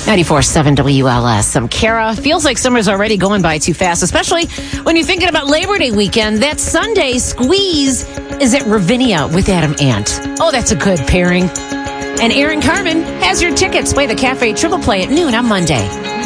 94.7 WLS. Kara, feels like summer's already going by too fast, especially when you're thinking about Labor Day weekend. That Sunday squeeze is at Ravinia with Adam Ant. Oh, that's a good pairing. And Aaron Carmen has your tickets. Play the Cafe Triple Play at noon on Monday.